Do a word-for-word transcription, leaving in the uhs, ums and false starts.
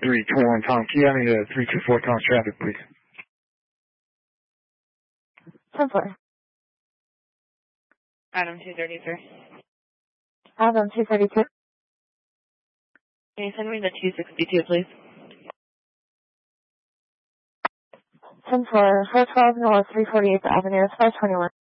three two one Tom. Can you have me to three two four Tom's traffic, please? ten four. Adam two thirty-three. Adam two thirty-two. Can you send me the two sixty-two, please? ten four, four twelve North three forty-eighth Avenue, five twenty-one.